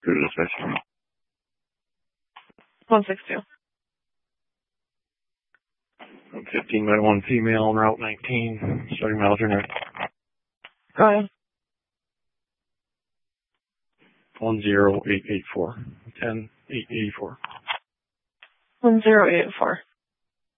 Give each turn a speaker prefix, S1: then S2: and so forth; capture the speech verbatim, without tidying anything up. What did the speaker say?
S1: Go to dispatch.
S2: one six two.
S1: fifteen by one female on Route nineteen, starting miles are near.
S2: Go ahead.
S1: one zero eight eight four. ten eight eighty four.
S2: one zero eight four.